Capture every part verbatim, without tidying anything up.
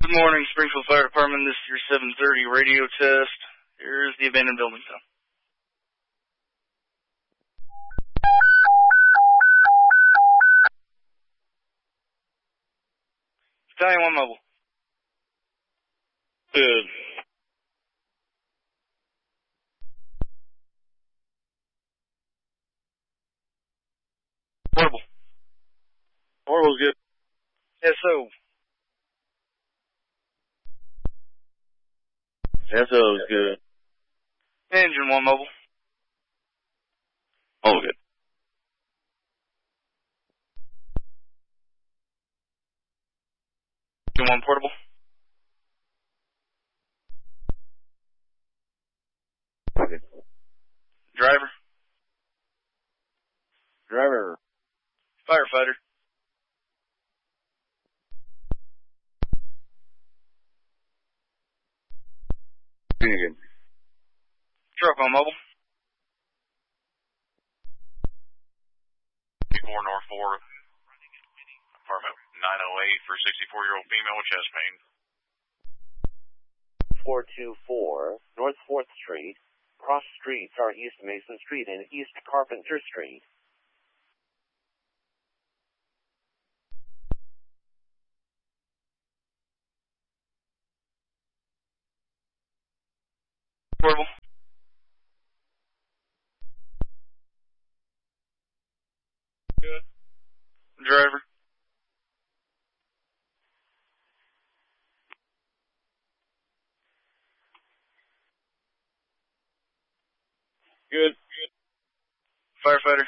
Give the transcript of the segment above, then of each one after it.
Good morning, Springfield Fire Department. This is your seven thirty radio test. Here's the abandoned building zone. Battalion one mobile. Good. Portable. Portable's good. S O. S O is good. Engine one mobile. All good. Engine one portable. Okay. Driver. Driver. Firefighter. Good. Truck on mobile. four North four, apartment nine oh eight for sixty-four-year-old female with chest pain. four two four North fourth Street. Cross streets are East Mason Street and East Carpenter Street. Portable. Good. Driver. Good. Firefighter.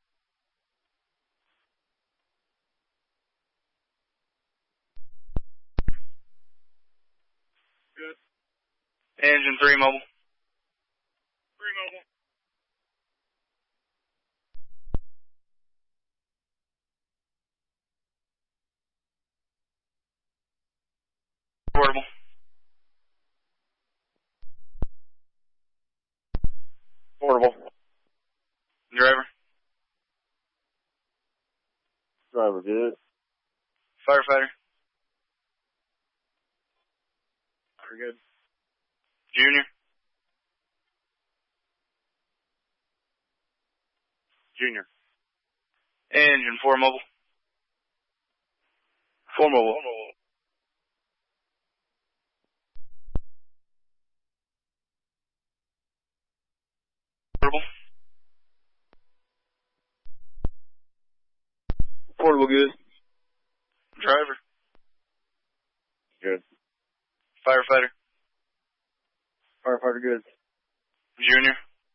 Good. Engine three mobile. Three mobile. Portable. Portable. Driver. Driver good. Firefighter. Very good. Junior. Junior. Engine four mobile. Four mobile. Portable. Portable good. Driver. Good. Firefighter. Firefighter good. Junior.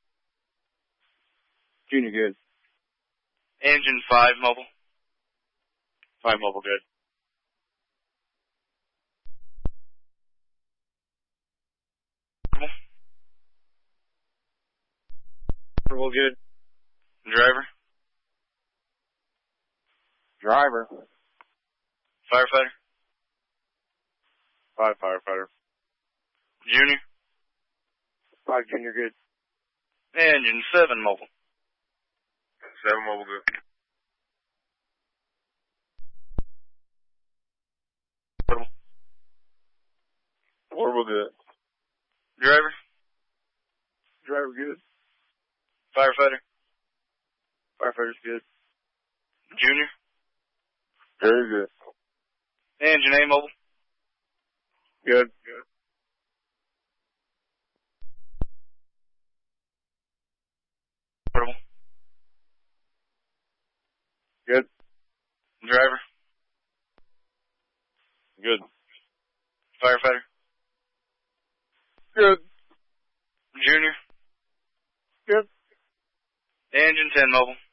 Junior good. Engine five mobile. Five mobile good. Portable. Portable good. Driver. Driver. Firefighter. Five firefighter. Junior. Five junior good. Engine seven mobile. Seven mobile good. Portable. Portable good. Driver. Driver good. Firefighter. Firefighter's good. Junior. Very good. Engine A mobile. Good. Good. Portable. Good. Driver. Good. Firefighter. Good. Junior. Good. Engine ten mobile.